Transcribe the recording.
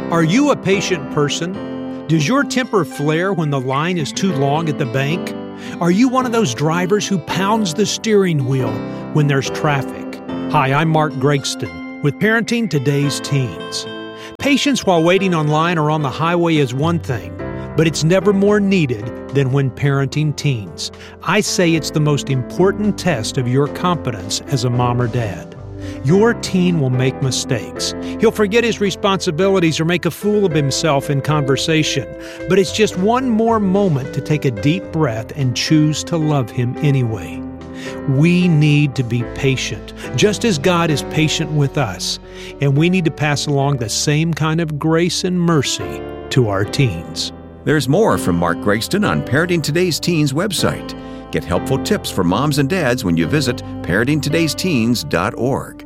Are you a patient person? Does your temper flare when the line is too long at the bank? Are you one of those drivers who pounds the steering wheel when there's traffic? Hi, I'm Mark Gregston with Parenting Today's Teens. Patience while waiting online or on the highway is one thing, but it's never more needed than when parenting teens. I say it's the most important test of your competence as a mom or dad. Your teen will make mistakes. He'll forget his responsibilities or make a fool of himself in conversation. But it's just one more moment to take a deep breath and choose to love him anyway. We need to be patient, just as God is patient with us. And we need to pass along the same kind of grace and mercy to our teens. There's more from Mark Gregston on Parenting Today's Teens website. Get helpful tips for moms and dads when you visit parentingtodaysteens.org.